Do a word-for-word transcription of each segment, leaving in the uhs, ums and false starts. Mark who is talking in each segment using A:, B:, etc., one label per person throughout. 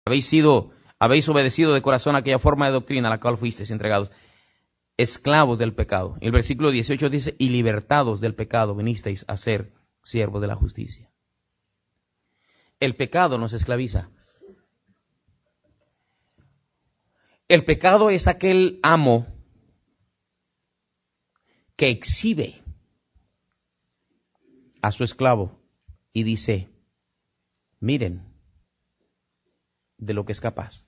A: habéis sido, habéis obedecido de corazón aquella forma de doctrina a la cual fuisteis entregados, esclavos del pecado. El versículo dieciocho dice, y libertados del pecado vinisteis a ser siervos de la justicia. El pecado nos esclaviza. El pecado es aquel amo que exhibe a su esclavo y dice, miren de lo que es capaz.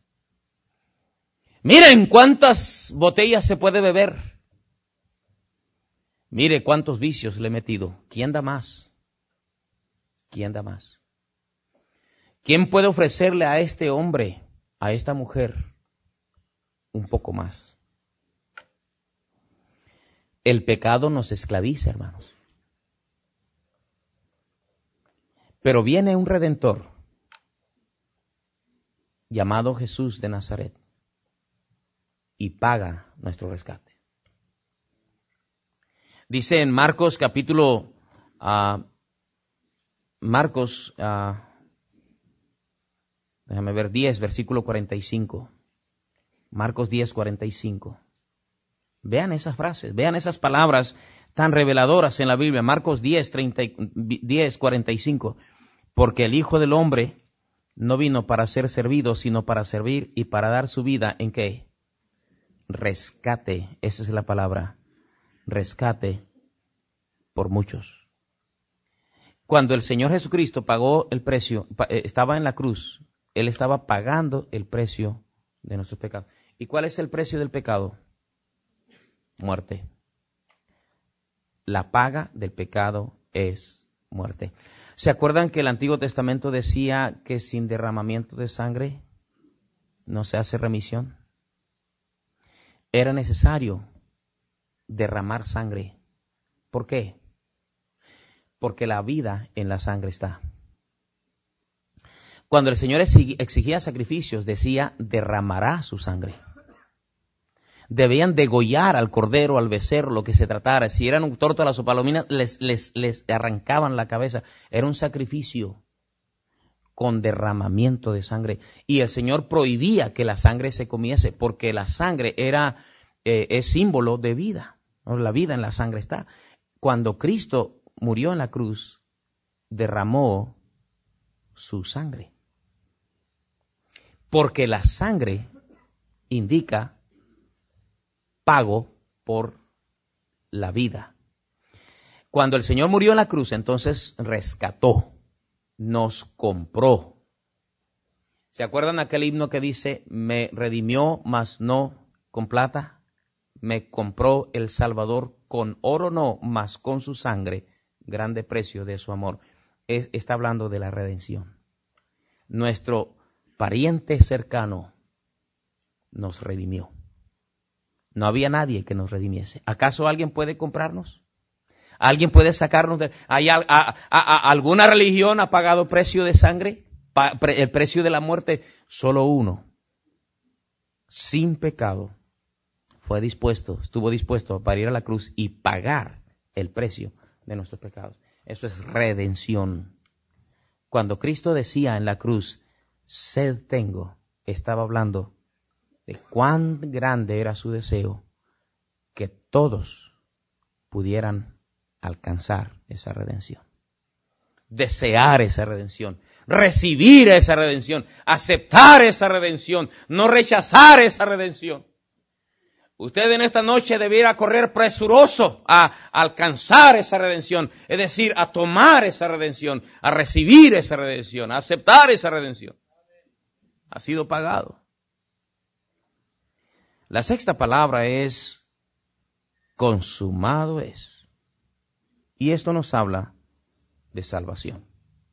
A: Miren cuántas botellas se puede beber. Mire cuántos vicios le he metido. ¿Quién da más? ¿Quién da más? ¿Quién puede ofrecerle a este hombre, a esta mujer, un poco más? El pecado nos esclaviza, hermanos. Pero viene un Redentor llamado Jesús de Nazaret y paga nuestro rescate. Dice en Marcos capítulo, uh, Marcos, uh, déjame ver, diez, versículo cuarenta y cinco. Marcos diez, cuarenta y cinco. Vean esas frases, vean esas palabras tan reveladoras en la Biblia. Marcos diez, cuarenta y cinco. Porque el Hijo del Hombre no vino para ser servido, sino para servir y para dar su vida, ¿en qué? Rescate, esa es la palabra, rescate por muchos. Cuando el Señor Jesucristo pagó el precio, estaba en la cruz, Él estaba pagando el precio de nuestros pecados. ¿Y cuál es el precio del pecado? Muerte. La paga del pecado es muerte. ¿Se acuerdan que el Antiguo Testamento decía que sin derramamiento de sangre no se hace remisión? Era necesario derramar sangre. ¿Por qué? Porque la vida en la sangre está. Cuando el Señor exigía sacrificios, decía, derramará su sangre. Debían degollar al cordero, al becerro, lo que se tratara. Si eran un tórtolas o palominas, les, les, les arrancaban la cabeza. Era un sacrificio con derramamiento de sangre. Y el Señor prohibía que la sangre se comiese, porque la sangre era eh, es símbolo de vida. La vida en la sangre está. Cuando Cristo murió en la cruz, derramó su sangre. Porque la sangre indica pago por la vida. Cuando el Señor murió en la cruz, entonces rescató, nos compró. ¿Se acuerdan aquel himno que dice, me redimió, mas no con plata? Me compró el Salvador con oro no, mas con su sangre, grande precio de su amor. Es, está hablando de la redención. Nuestro pariente cercano nos redimió. No había nadie que nos redimiese. ¿Acaso alguien puede comprarnos? ¿Alguien puede sacarnos de... ¿Hay a, a, a, alguna religión ha pagado precio de sangre? Pa, pre, el precio de la muerte. Solo uno, sin pecado, fue dispuesto, estuvo dispuesto para ir a la cruz y pagar el precio de nuestros pecados. Eso es redención. Cuando Cristo decía en la cruz, sed tengo, estaba hablando de cuán grande era su deseo que todos pudieran alcanzar esa redención. Desear esa redención, recibir esa redención, aceptar esa redención, no rechazar esa redención. Usted en esta noche debiera correr presuroso a alcanzar esa redención, es decir, a tomar esa redención, a recibir esa redención, a aceptar esa redención. Ha sido pagado. La sexta palabra es consumado es. Y esto nos habla de salvación.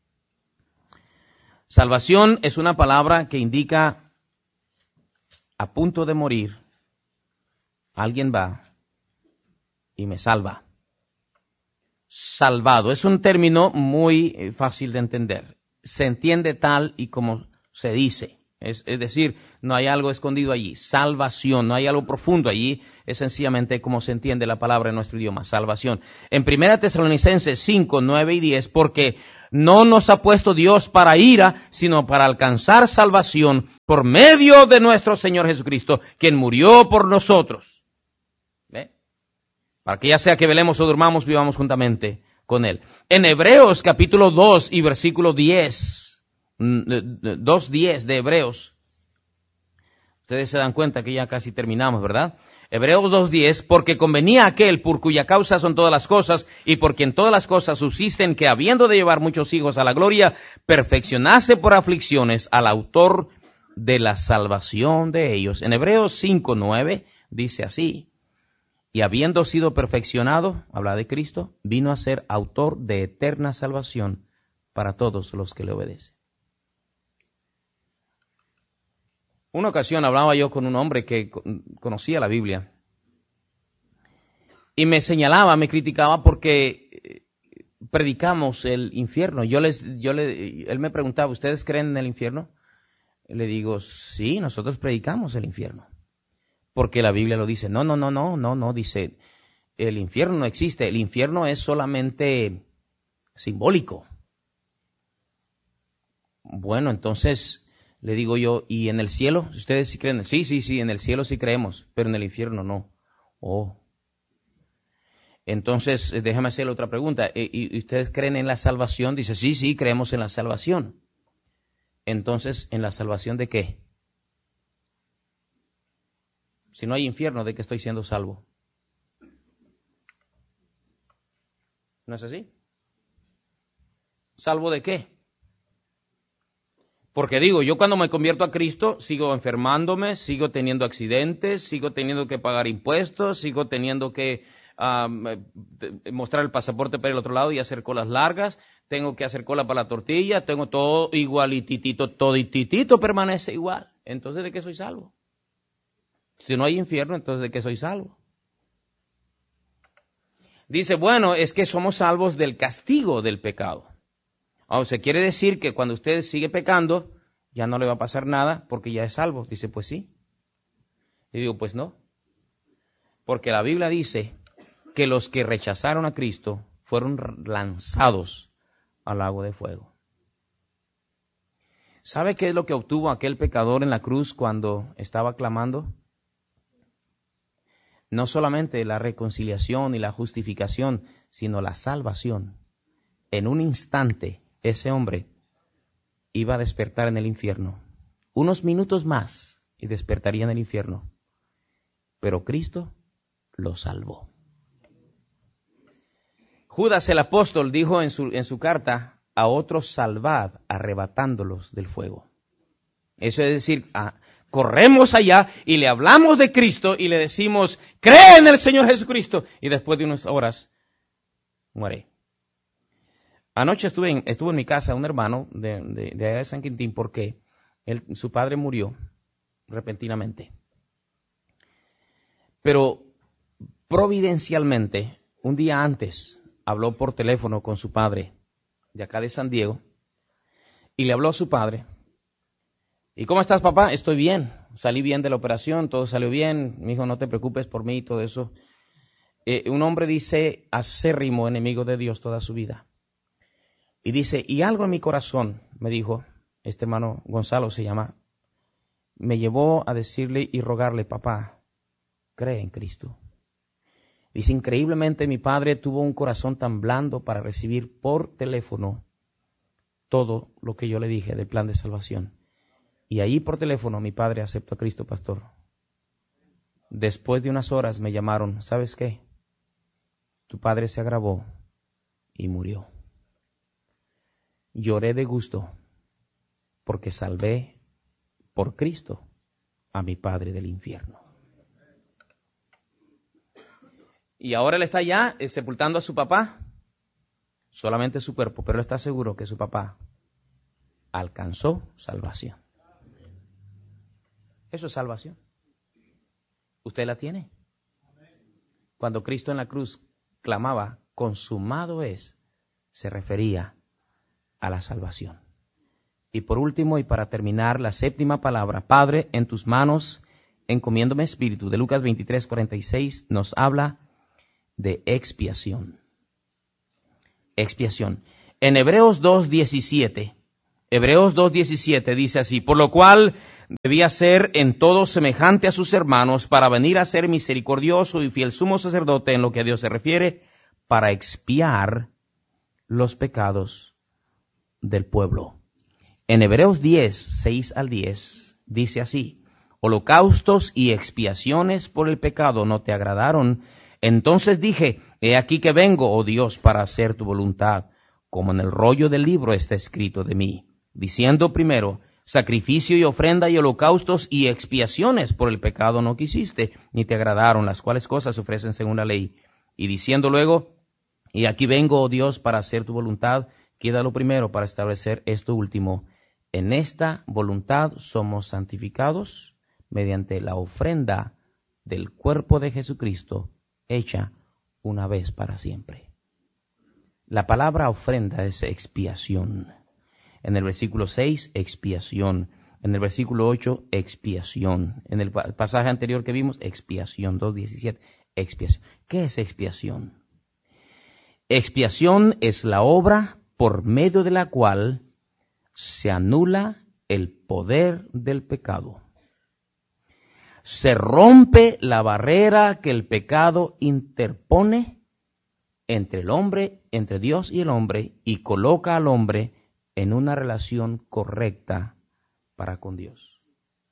A: Salvación es una palabra que indica a punto de morir, alguien va y me salva. Salvado. Es un término muy fácil de entender. Se entiende tal y como se dice. Es, es decir, no hay algo escondido allí. Salvación, no hay algo profundo allí. Es sencillamente como se entiende la palabra en nuestro idioma, salvación. En Primera Tesalonicenses cinco, nueve y diez, porque no nos ha puesto Dios para ira, sino para alcanzar salvación por medio de nuestro Señor Jesucristo, quien murió por nosotros. ¿Ve? Para que ya sea que velemos o durmamos, vivamos juntamente con Él. En Hebreos capítulo dos y versículo diez, dos diez de Hebreos. Ustedes se dan cuenta que ya casi terminamos, ¿verdad? Hebreos dos diez, porque convenía aquel por cuya causa son todas las cosas y por quien todas las cosas subsisten, que habiendo de llevar muchos hijos a la gloria, perfeccionase por aflicciones al autor de la salvación de ellos. En Hebreos cinco nueve dice así: y habiendo sido perfeccionado, habla de Cristo, vino a ser autor de eterna salvación para todos los que le obedecen. Una ocasión hablaba yo con un hombre que conocía la Biblia y me señalaba, me criticaba porque predicamos el infierno. Yo les, yo le, él me preguntaba, ¿ustedes creen en el infierno? Le digo, sí, nosotros predicamos el infierno, porque la Biblia lo dice. No, no, no, no, no, no, dice, el infierno no existe, el infierno es solamente simbólico. Bueno, entonces le digo yo, ¿y en el cielo? ¿Ustedes sí creen? Sí, sí, sí, en el cielo sí creemos, pero en el infierno no. Oh. Entonces, déjame hacerle otra pregunta. ¿Y ustedes creen en la salvación? Dice, sí, sí, creemos en la salvación. Entonces, ¿en la salvación de qué? Si no hay infierno, ¿de qué estoy siendo salvo? ¿No es así? ¿Salvo de qué? Porque digo, yo cuando me convierto a Cristo, sigo enfermándome, sigo teniendo accidentes, sigo teniendo que pagar impuestos, sigo teniendo que um, mostrar el pasaporte para el otro lado y hacer colas largas, tengo que hacer cola para la tortilla, tengo todo igualititito, todititito permanece igual. Entonces, ¿de qué soy salvo? Si no hay infierno, entonces ¿de qué soy salvo? Dice, bueno, es que somos salvos del castigo del pecado. O sea, quiere decir que cuando usted sigue pecando, ya no le va a pasar nada porque ya es salvo. Dice, pues sí. Y digo, pues no. Porque la Biblia dice que los que rechazaron a Cristo fueron lanzados al lago de fuego. ¿Sabe qué es lo que obtuvo aquel pecador en la cruz cuando estaba clamando? No solamente la reconciliación y la justificación, sino la salvación. En un instante, ese hombre iba a despertar en el infierno. Unos minutos más y despertaría en el infierno. Pero Cristo lo salvó. Judas el apóstol dijo en su, en su carta, a otros salvad arrebatándolos del fuego. Eso es decir, a, corremos allá y le hablamos de Cristo y le decimos, cree en el Señor Jesucristo. Y después de unas horas, muere. Anoche estuve en, estuvo en mi casa un hermano de, de, de allá de San Quintín porque él, su padre murió repentinamente. Pero providencialmente, un día antes, habló por teléfono con su padre de acá de San Diego y le habló a su padre. ¿Y cómo estás, papá? Estoy bien, salí bien de la operación, todo salió bien, mi hijo, no te preocupes por mí y todo eso. Eh, un hombre dice acérrimo enemigo de Dios toda su vida. Y dice, y algo en mi corazón, me dijo, este hermano Gonzalo se llama, me llevó a decirle y rogarle, papá, cree en Cristo. Dice, increíblemente mi padre tuvo un corazón tan blando para recibir por teléfono todo lo que yo le dije del plan de salvación. Y ahí por teléfono mi padre aceptó a Cristo, pastor. Después de unas horas me llamaron, ¿sabes qué? Tu padre se agravó y murió. Lloré de gusto porque salvé por Cristo a mi padre del infierno. Y ahora él está allá eh, sepultando a su papá, solamente su cuerpo, pero él está seguro que su papá alcanzó salvación. Eso es salvación. ¿Usted la tiene? Cuando Cristo en la cruz clamaba, consumado es, se refería a la salvación. Y por último, y para terminar, la séptima palabra, Padre, en tus manos encomiendo mi espíritu, de Lucas veintitrés, cuarenta y seis, nos habla de expiación. Expiación. En Hebreos dos diecisiete, Hebreos dos diecisiete dice así, por lo cual debía ser en todo semejante a sus hermanos para venir a ser misericordioso y fiel sumo sacerdote en lo que a Dios se refiere, para expiar los pecados del pueblo. En Hebreos diez, seis al diez, dice así, holocaustos y expiaciones por el pecado no te agradaron. Entonces dije, he aquí que vengo, oh Dios, para hacer tu voluntad, como en el rollo del libro está escrito de mí, diciendo primero, sacrificio y ofrenda y holocaustos y expiaciones por el pecado no quisiste, ni te agradaron, las cuales cosas se ofrecen según la ley. Y diciendo luego, y aquí vengo, oh Dios, para hacer tu voluntad, queda lo primero para establecer esto último. En esta voluntad somos santificados mediante la ofrenda del cuerpo de Jesucristo, hecha una vez para siempre. La palabra ofrenda es expiación. En el versículo seis, expiación. En el versículo ocho, expiación. En el pasaje anterior que vimos, expiación. dos diecisiete, expiación. ¿Qué es expiación? Expiación es la obra por medio de la cual se anula el poder del pecado. Se rompe la barrera que el pecado interpone entre el hombre, entre Dios y el hombre, y coloca al hombre en una relación correcta para con Dios.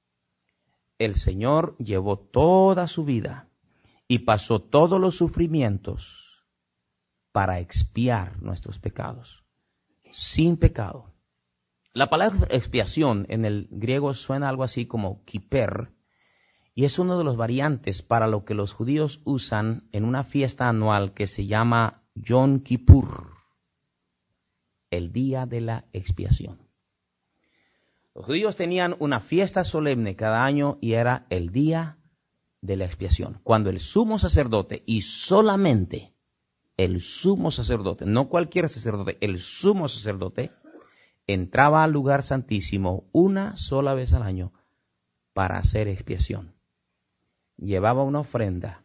A: El Señor llevó toda su vida y pasó todos los sufrimientos para expiar nuestros pecados, sin pecado. La palabra expiación en el griego suena algo así como kiper, y es uno de los variantes para lo que los judíos usan en una fiesta anual que se llama Yom Kippur, el día de la expiación. Los judíos tenían una fiesta solemne cada año y era el día de la expiación, cuando el sumo sacerdote, y solamente el sumo sacerdote, no cualquier sacerdote, el sumo sacerdote, entraba al lugar santísimo una sola vez al año para hacer expiación. Llevaba una ofrenda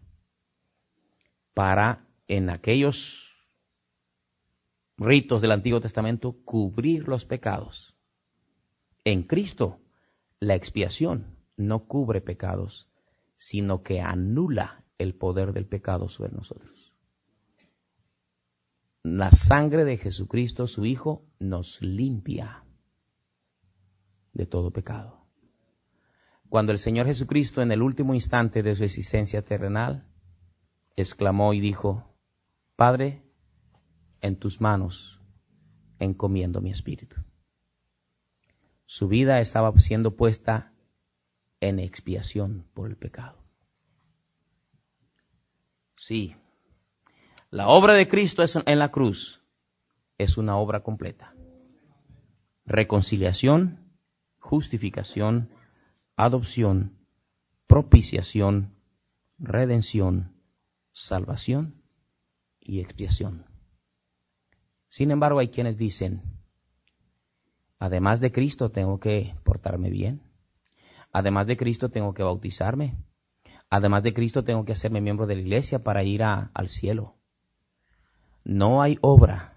A: para, en aquellos ritos del Antiguo Testamento, cubrir los pecados. En Cristo, la expiación no cubre pecados, sino que anula el poder del pecado sobre nosotros. La sangre de Jesucristo, su Hijo, nos limpia de todo pecado. Cuando el Señor Jesucristo, en el último instante de su existencia terrenal, exclamó y dijo, Padre, en tus manos encomiendo mi espíritu. Su vida estaba siendo puesta en expiación por el pecado. Sí, la obra de Cristo en la cruz es una obra completa. Reconciliación, justificación, adopción, propiciación, redención, salvación y expiación. Sin embargo, hay quienes dicen, además de Cristo tengo que portarme bien, además de Cristo tengo que bautizarme, además de Cristo tengo que hacerme miembro de la iglesia para ir a, al cielo. No hay obra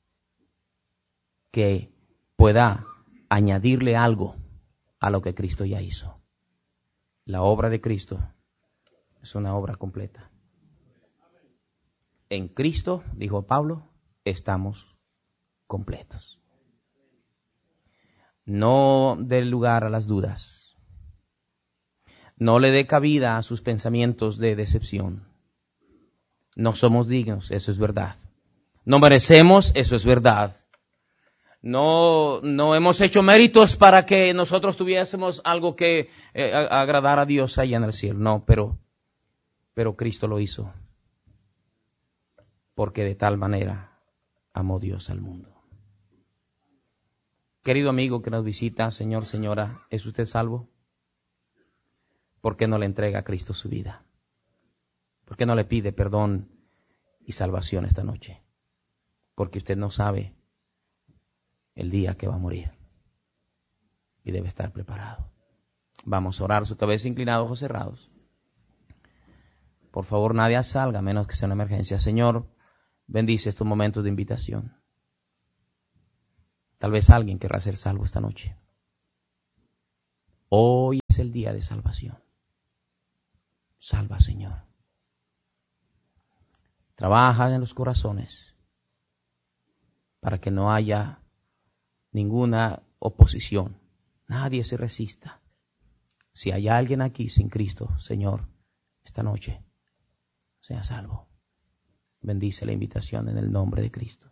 A: que pueda añadirle algo a lo que Cristo ya hizo. La obra de Cristo es una obra completa. En Cristo, dijo Pablo, estamos completos. No dé lugar a las dudas. No le dé cabida a sus pensamientos de decepción. No somos dignos, eso es verdad. No merecemos, eso es verdad. No, no hemos hecho méritos para que nosotros tuviésemos algo que eh, agradar a Dios allá en el cielo. No, pero, pero Cristo lo hizo. Porque de tal manera amó Dios al mundo. Querido amigo que nos visita, señor, señora, ¿es usted salvo? ¿Por qué no le entrega a Cristo su vida? ¿Por qué no le pide perdón y salvación esta noche? Porque usted no sabe el día que va a morir. y debe estar preparado. Vamos a orar, su cabeza inclinada, ojos cerrados. Por favor, nadie salga, a menos que sea una emergencia. Señor, bendice estos momentos de invitación. Tal vez alguien querrá ser salvo esta noche. Hoy es el día de salvación. Salva, Señor. Trabaja en los corazones para que no haya ninguna oposición. Nadie se resista. Si hay alguien aquí sin Cristo, Señor, esta noche, sea salvo. Bendice la invitación en el nombre de Cristo.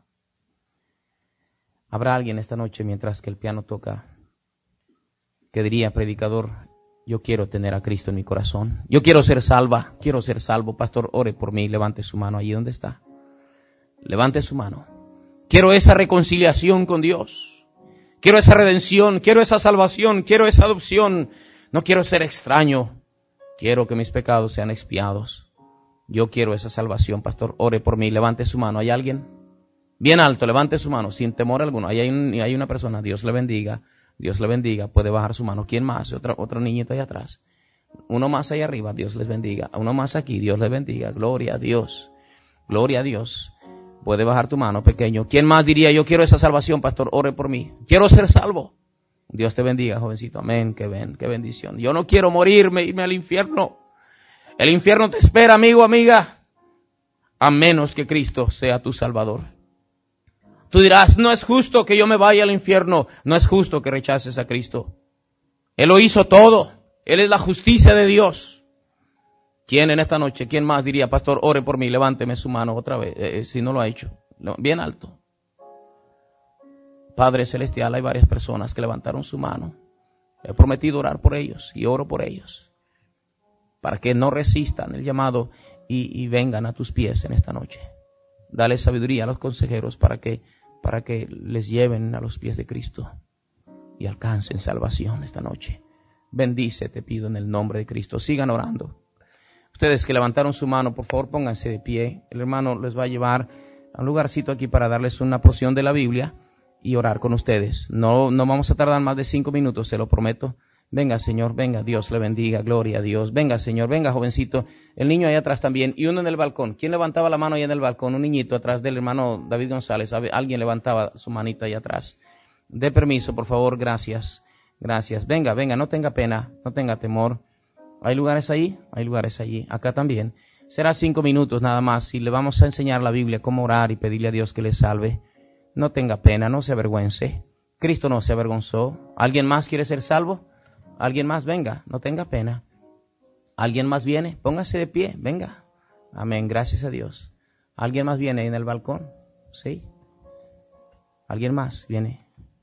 A: Habrá alguien esta noche, mientras que el piano toca, que diría, predicador, yo quiero tener a Cristo en mi corazón. Yo quiero ser salva, quiero ser salvo. Pastor, ore por mí, levante su mano allí donde está. Levante su mano. Quiero esa reconciliación con Dios. Quiero esa redención, quiero esa salvación, quiero esa adopción. No quiero ser extraño. Quiero que mis pecados sean expiados. Yo quiero esa salvación. Pastor, ore por mí, levante su mano. ¿Hay alguien? Bien alto, levante su mano, sin temor alguno. Ahí hay, un, hay una persona, Dios le bendiga. Dios le bendiga, puede bajar su mano. ¿Quién más? Otro, otro niñito ahí atrás. Uno más ahí arriba, Dios les bendiga. Uno más aquí, Dios les bendiga. Gloria a Dios. Gloria a Dios. Puede bajar tu mano, pequeño. ¿Quién más diría, yo quiero esa salvación, pastor? Ore por mí. Quiero ser salvo. Dios te bendiga, jovencito. Amén, qué, ben, qué bendición. Yo no quiero morirme, irme al infierno. El infierno te espera, amigo, amiga. A menos que Cristo sea tu Salvador. Tú dirás, no es justo que yo me vaya al infierno. No es justo que rechaces a Cristo. Él lo hizo todo. Él es la justicia de Dios. ¿Quién en esta noche, quién más diría, pastor, ore por mí, levánteme su mano otra vez, eh, si no lo ha hecho? Bien alto. Padre Celestial, hay varias personas que levantaron su mano. He prometido orar por ellos y oro por ellos. Para que no resistan el llamado y, y vengan a tus pies en esta noche. Dale sabiduría a los consejeros para que para que les lleven a los pies de Cristo y alcancen salvación esta noche. Bendice, te pido en el nombre de Cristo. Sigan orando. Ustedes que levantaron su mano, por favor pónganse de pie. El hermano les va a llevar a un lugarcito aquí para darles una porción de la Biblia y orar con ustedes. No, no vamos a tardar más de cinco minutos, se lo prometo. Venga, Señor, venga, Dios le bendiga, gloria a Dios. Venga, Señor, venga, jovencito. El niño ahí atrás también. Y uno en el balcón. ¿Quién levantaba la mano ahí en el balcón? Un niñito atrás del hermano David González. Alguien levantaba su manita ahí atrás. De permiso, por favor, gracias. Gracias. Venga, venga, no tenga pena, no tenga temor. ¿Hay lugares ahí? Hay lugares allí. Acá también. Será cinco minutos nada más y le vamos a enseñar la Biblia, cómo orar y pedirle a Dios que le salve. No tenga pena, no se avergüence. Cristo no se avergonzó. ¿Alguien más quiere ser salvo? ¿Alguien más? Venga, no tenga pena. ¿Alguien más viene? Póngase de pie, venga. Amén, gracias a Dios. ¿Alguien más viene en el balcón? ¿Sí? ¿Alguien más viene?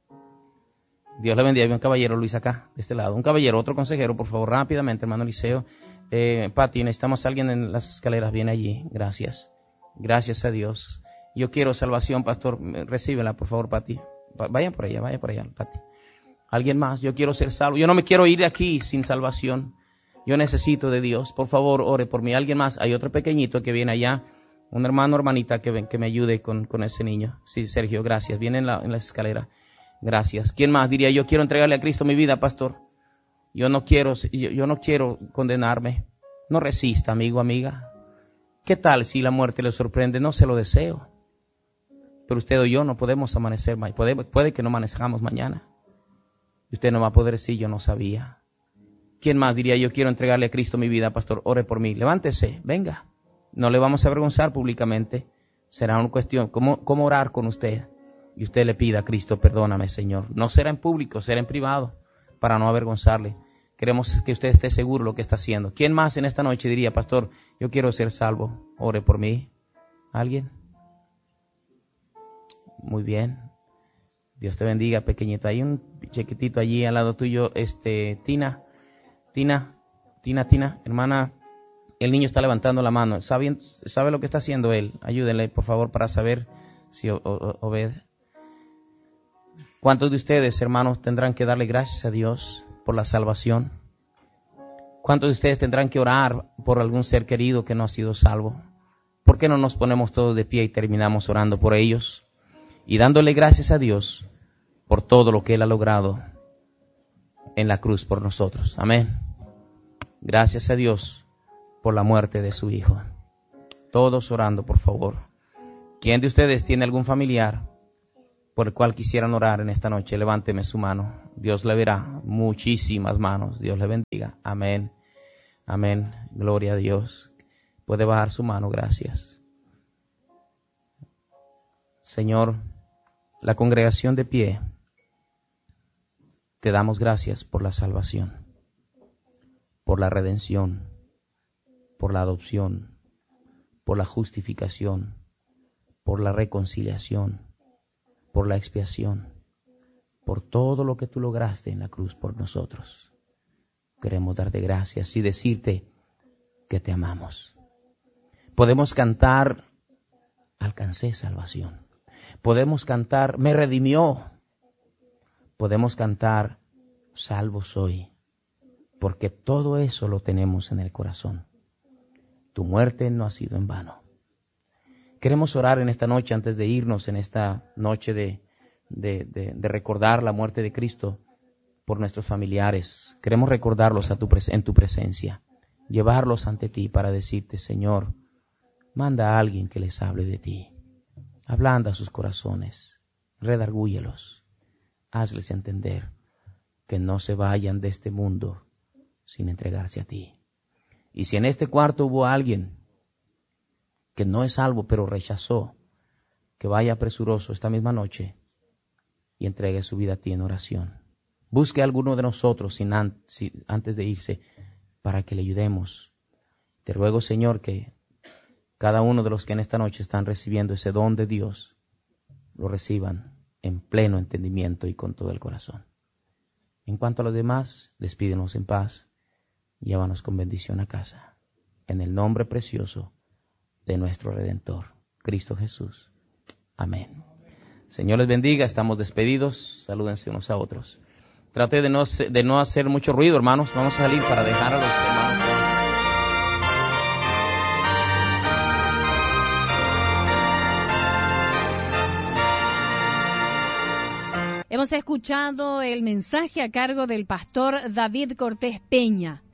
A: Dios le bendiga. Hay un caballero, Luis, acá, de este lado. Un caballero, otro consejero, por favor, rápidamente, hermano Eliseo. Eh, Pati, necesitamos a alguien en las escaleras. Viene allí, gracias. Gracias a Dios. Yo quiero salvación, pastor. Recíbela, por favor, Pati. Vayan por allá, vayan por allá, Pati. ¿Alguien más? Yo quiero ser salvo. Yo no me quiero ir de aquí sin salvación. Yo necesito de Dios. Por favor, ore por mí. ¿Alguien más? Hay otro pequeñito que viene allá. Un hermano, hermanita que, ven, que me ayude con, con ese niño. Sí, Sergio, gracias. Viene en la, en la escalera. Gracias. ¿Quién más diría, yo quiero entregarle a Cristo mi vida, pastor? Yo no quiero, yo, yo no quiero condenarme. No resista, amigo, amiga. ¿Qué tal si la muerte le sorprende? No se lo deseo. Pero usted o yo no podemos amanecer. Puede, puede que no amanezcamos mañana. Y usted no va a poder decir, yo no sabía. ¿Quién más diría, yo quiero entregarle a Cristo mi vida, pastor? Ore por mí. Levántese, venga. No le vamos a avergonzar públicamente. Será una cuestión, ¿cómo, cómo orar con usted? Y usted le pida a Cristo, perdóname, Señor. No será en público, será en privado, para no avergonzarle. Queremos que usted esté seguro de lo que está haciendo. ¿Quién más en esta noche diría, pastor, yo quiero ser salvo? Ore por mí. ¿Alguien? Muy bien. Dios te bendiga, pequeñita. Hay un chiquitito allí al lado tuyo, este, Tina, Tina, Tina, Tina, hermana, el niño está levantando la mano. ¿Sabe, sabe lo que está haciendo él? Ayúdenle, por favor, para saber si obedece. ¿Cuántos de ustedes, hermanos, tendrán que darle gracias a Dios por la salvación? ¿Cuántos de ustedes tendrán que orar por algún ser querido que no ha sido salvo? ¿Por qué no nos ponemos todos de pie y terminamos orando por ellos? Y dándole gracias a Dios por todo lo que Él ha logrado en la cruz por nosotros. Amén. Gracias a Dios por la muerte de su Hijo. Todos orando, por favor. ¿Quién de ustedes tiene algún familiar por el cual quisieran orar en esta noche? Levánteme su mano. Dios le verá. Muchísimas manos. Dios le bendiga. Amén. Amén. Gloria a Dios. Puede bajar su mano. Gracias. Señor, la congregación de pie, te damos gracias por la salvación, por la redención, por la adopción, por la justificación, por la reconciliación, por la expiación, por todo lo que tú lograste en la cruz por nosotros. Queremos darte gracias y decirte que te amamos. Podemos cantar, alcancé salvación. Podemos cantar, me redimió. Podemos cantar, salvo soy, porque todo eso lo tenemos en el corazón. Tu muerte no ha sido en vano. Queremos orar en esta noche antes de irnos, en esta noche de, de, de, de recordar la muerte de Cristo por nuestros familiares. Queremos recordarlos a tu, en tu presencia, llevarlos ante ti para decirte, Señor, manda a alguien que les hable de ti. Ablanda sus corazones, redargúyelos, hazles entender que no se vayan de este mundo sin entregarse a ti. Y si en este cuarto hubo alguien que no es salvo pero rechazó, que vaya presuroso esta misma noche y entregue su vida a ti en oración. Busque a alguno de nosotros sin an- si, antes de irse para que le ayudemos. Te ruego, Señor, que cada uno de los que en esta noche están recibiendo ese don de Dios, lo reciban en pleno entendimiento y con todo el corazón. En cuanto a los demás, despídenos en paz, llévanos con bendición a casa. En el nombre precioso de nuestro Redentor, Cristo Jesús. Amén. Señor les bendiga, estamos despedidos, salúdense unos a otros. Trate de no, de no hacer mucho ruido, hermanos, vamos a salir para dejar a los hermanos.
B: Hemos escuchado el mensaje a cargo del pastor David Cortés Peña.